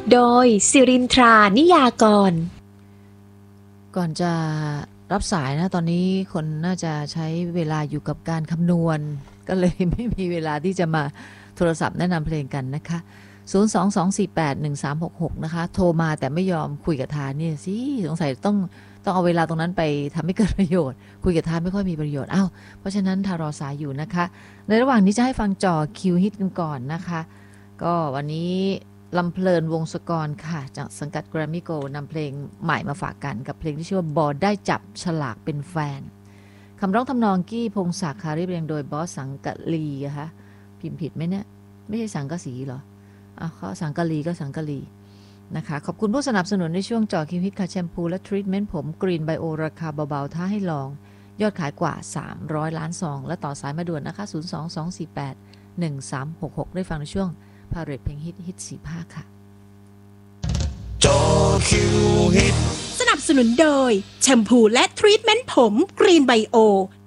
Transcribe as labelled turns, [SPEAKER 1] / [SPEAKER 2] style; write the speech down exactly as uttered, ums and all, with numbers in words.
[SPEAKER 1] โดยสิรินทรานิยากร
[SPEAKER 2] ก่อนจะรับสายนะตอนนี้คนน่าจะใช้เวลาอยู่กับการคำนวณก็เลยไม่มีเวลาที่จะมาโทรศัพท์แนะนำเพลงกันนะคะศูนย์ สอง สอง สี่ แปด หนึ่ง สาม หก หกนะคะโทรมาแต่ไม่ยอมคุยกับทานเนี่ยสิสงสัยต้องต้องเอาเวลาตรงนั้นไปทำให้เกิดประโยชน์คุยกับทานไม่ค่อยมีประโยชน์อ้าวเพราะฉะนั้นทารอสายอยู่นะคะในระหว่างนี้จะให้ฟังจ่อคิวฮิตกันก่อนนะคะก็วันนี้ลำเพลินวงศกรค่ะจากสังกัด Grammy Gold นำเพลงใหม่มาฝากกันกับเพลงที่ชื่อว่าบอได้จับฉลากเป็นแฟนคำร้องทำนองกี้พงศักดิ์ค่ะเรียบเรียงโดยบอสสังกะลีนะคะพิมพ์ผิดไหมเนี่ยไม่ใช่สังกะสีเหรออ่ะเขาสังกะลีก็สังกะลีนะคะขอบคุณผู้สนับสนุนในช่วงจ่อคิวฮิตค่ะแชมพูและทรีทเมนต์ผมกรีนไบโอราคาเบาๆท้าให้ลองยอดขายกว่าสามร้อยล้านซองและต่อสายมาด่วนนะคะศูนย์ สอง สอง สี่ แปด หนึ่ง สาม หก หกได้ฟังในช่วงพาเรทเพลงฮิตฮิตสี่ภาคค่ะ
[SPEAKER 3] จอคิวฮิต
[SPEAKER 4] สนับสนุนโดยแชมพูและทรีทเมนต์ผมกรีนไบโอ